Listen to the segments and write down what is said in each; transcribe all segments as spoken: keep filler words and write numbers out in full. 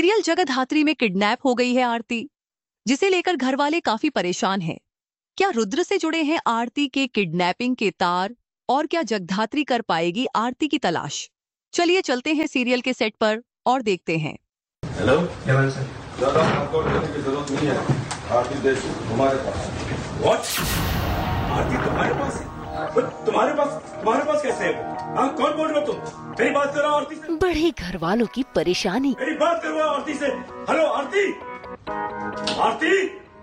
Serial Jagaddhatri में kidnap हो गई है आरती, जिसे लेकर घर वाले काफी परेशान हैं। क्या रुद्र से जुड़े हैं आरती के किडनैपिंग के तार, और क्या जगधात्री कर पाएगी आरती की तलाश? चलिए चलते हैं सीरियल के सेट पर और देखते हैं। हेलो हेलो सर, ज्यादा आपको करने की जरूरत नहीं है। आरती देश तुम्हारे पास। व्हाट? आरती तुम्हारे पास है? तुम्हारे पास तुम्हारे पास कैसे है? हाँ, कौन बोल रहे हो तुम? मेरी बात करो आरती से। बढ़ी घर वालों की परेशानी। मेरी बात करो आरती से। Hello Aarti, Aarti,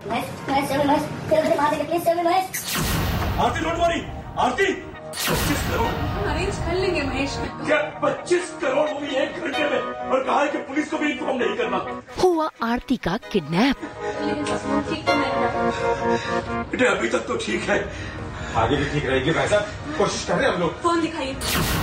Aarti don't worry. आरती, पच्चीस करोड़ अरेंज कर लेंगे महेश। क्या पच्चीस करोड़ वो भी एक घंटे में? और कहा है कि पुलिस को भी इन्फॉर्म नहीं करना। हुआ आरती का किडनैप। बेटे अभी तक तो ठीक है, आगे भी ठीक रहेगी। वैसा कोशिश कर रहे हैं हम लोग। फोन दिखाइए।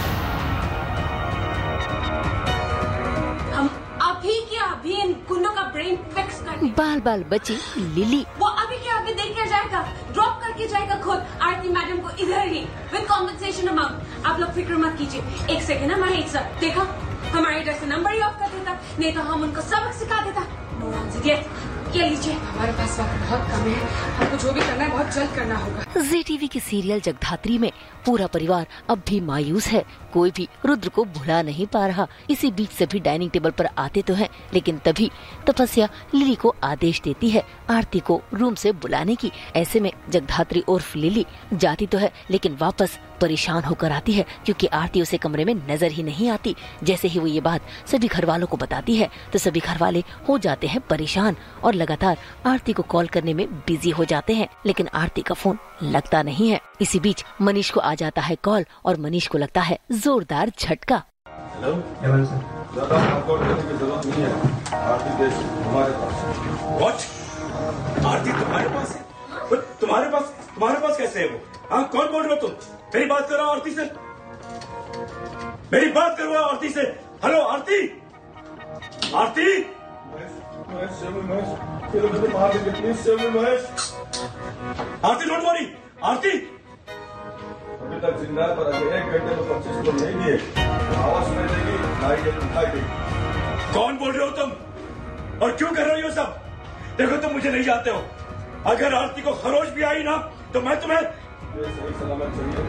हम अभी क्या अभी इन गुंडों का ब्रेन फिक्स करने। बाल बाल बची लिली। वो अभी क्या अभी देख के जाएगा, ड्रॉप करके जाएगा खुद आरती मैडम को इधर ही विद कॉम्पनसेशन अमाउंट। आप लोग फिक्र मत कीजिए। एक सेकेंड ना महेश सर, देखा हमारे जैसे नंबर ही ऑफ कर देता, नहीं तो हम उनको सबक सिखा देता। क्या लीजिए, हमारे पास वक्त बहुत कम है, हमको जो भी करना है बहुत जल्द करना होगा। जी टीवी की सीरियल जगधात्री में पूरा परिवार अब भी मायूस है। कोई भी रुद्र को भुला नहीं पा रहा। इसी बीच सभी डाइनिंग टेबल पर आते तो हैं, लेकिन तभी तपस्या लिली को आदेश देती है आरती को रूम से बुलाने की। ऐसे में जगधात्री उर्फ लिली जाती तो है, लेकिन वापस परेशान होकर आती है, क्योंकि आरती उसे कमरे में नजर ही नहीं आती। जैसे ही वो ये बात सभी घर वालों को बताती है तो सभी घर वाले हो जाते हैं परेशान और लगातार आरती को कॉल करने में बिजी हो जाते हैं, लेकिन आरती का फोन लगता नहीं है। इसी बीच मनीष को आ जाता है कॉल और मनीष को लगता है जोरदार झटका। हेलो हेलो सर, ज्यादा आपको करने की जरूरत नहीं है। आरती देश तुम्हारे पास। व्हाट? आरती तुम्हारे पास है? तुम्हारे पास तुम्हारे पास कैसे है वो? हाँ, कौन बोल रहे हो तुम? मेरी बात करो आरती से। मेरी बात करो आरती से। Hello Aarti, Aarti, Aarti don't worry. आरती अभी तक जिंदा है, पर अगर एक घंटे में पच्चीस को नहीं दिए आवाज सुनाई देगी, लाइट दिखाई देगी। कौन बोल रहे हो तुम और क्यों कर रहे हो सब? देखो तुम मुझे नहीं जानते हो। अगर आरती को खरोच भी आई ना तो मैं तुम्हें सही सलामत चाहिए।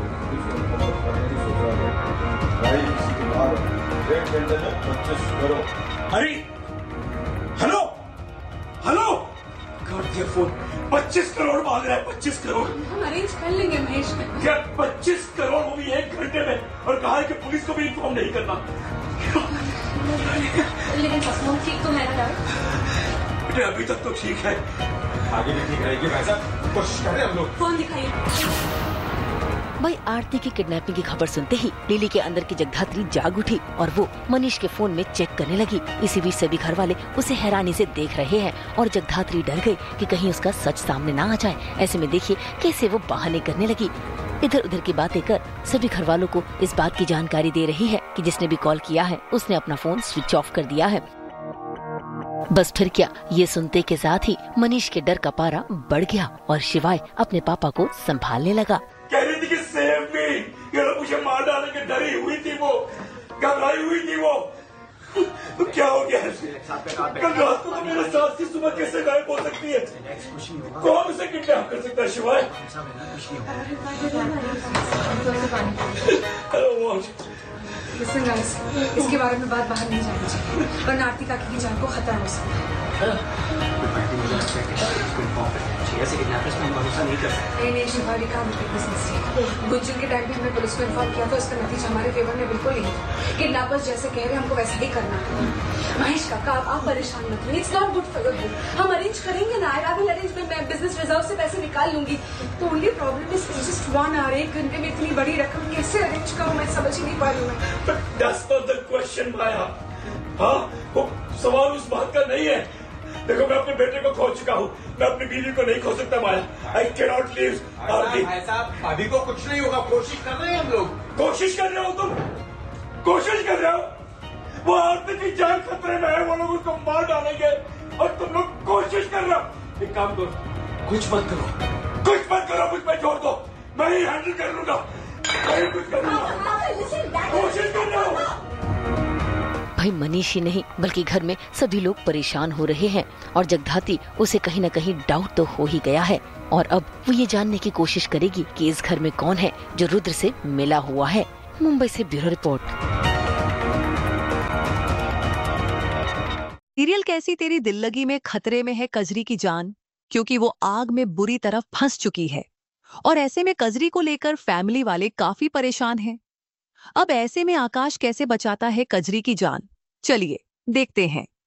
एक घंटे में पच्चीस करोड़। अरे हेलो हेलो, कर दिया फोन। पच्चीस करोड़ मांग रहा है। पच्चीस करोड़ हम अरेंज कर लेंगे महेश। क्या पच्चीस करोड़ वो भी एक घंटे में? और कहा है कि पुलिस को भी इन्फॉर्म नहीं करना। लेकिन फोन ठीक तो है ना? बेटे अभी तक तो ठीक है, आगे भी ठीक रहेगी। वैसा कोशिश कर रहे हैं हम लोग। फोन दिखाइए। भाई आरती की किडनैपिंग की खबर सुनते ही लिली के अंदर की जगधात्री जाग उठी और वो मनीष के फोन में चेक करने लगी। इसी बीच सभी घर वाले उसे हैरानी से देख रहे हैं और जगधात्री डर गई कि कहीं उसका सच सामने ना आ जाए। ऐसे में देखिए कैसे वो बहाने करने लगी, इधर उधर की बातें कर सभी घर वालों को इस बात की जानकारी दे रही है कि जिसने भी कॉल किया है उसने अपना फोन स्विच ऑफ कर दिया है। बस फिर क्या, ये सुनते के साथ ही मनीष के डर का पारा बढ़ गया और शिवाय अपने पापा को संभालने लगा। कह रही थी कि सेव मी, ये लोग मुझे मार डालेंगे। डरी हुई थी वो, घबराई हुई थी वो। तो क्या हो गया? कल रात को तो मेरे साथ थी, सुबह कैसे गायब हो सकती है? कौन उसे किडनैप कर सकता है? शिवाय Listen guys, इसके बारे में बात बाहर नहीं जानी चाहिए, वरना आरती काकी की जान को खतरा हो सकता है। ऐसे किडनैपर्स में हम भरोसा नहीं कर सकते। नहीं नहीं शिवाली का बिजनेस है। गुंजन के टाइम पे हमने पुलिस को इन्फॉर्म किया था, उसका नतीजा हमारे फेवर में बिल्कुल नहीं था। किडनैपर्स जैसे कह रहे हैं हमको वैसा ही करना है। महेश काका आप परेशान मत होइए, it's not good for your health. हम अरेंज करेंगे ना, आई विल अरेंज, मैं बिजनेस रिजर्व से पैसे निकाल लूंगी। तो only problem is just one hour, एक घंटे में इतनी बड़ी रकम कैसे अरेंज करूँ, मैं समझ ही नहीं पा रही हूँ। But that's not the question, माया। हाँ, वो सवाल उस बात का नहीं है। देखो मैं अपने बेटे को खो चुका हूँ, मैं अपनी बीवी को नहीं खो सकता माया। I cannot leave आरती। भाई साहब अभी को कुछ नहीं होगा, कोशिश कर रहे हैं हम लोग। कोशिश कर रहे हो तुम? कोशिश कर रहे हो? वो आरती की जान खतरे में है, वो लोग उसको मार डालेंगे और तुम लोग कोशिश कर रहे हो। एक काम करो, कुछ मत करो, कुछ मत करो, मुझ पर छोड़ दो, मैं ही हैंडल कर लूंगा। मैं ही कुछ कर लूंगा। कोशिश कर रहा हूँ। भाई मनीष ही नहीं बल्कि घर में सभी लोग परेशान हो रहे हैं और जगधात्री उसे कहीं न कहीं डाउट तो हो ही गया है और अब वो ये जानने की कोशिश करेगी कि इस घर में कौन है जो रुद्र से मिला हुआ है। मुंबई से ब्यूरो रिपोर्ट। सीरियल कैसी तेरी दिल लगी में खतरे में है कजरी की जान, क्योंकि वो आग में बुरी तरह फंस चुकी है और ऐसे में कजरी को लेकर फैमिली वाले काफी परेशान हैं। अब ऐसे में आकाश कैसे बचाता है कजरी की जान, चलिए देखते हैं।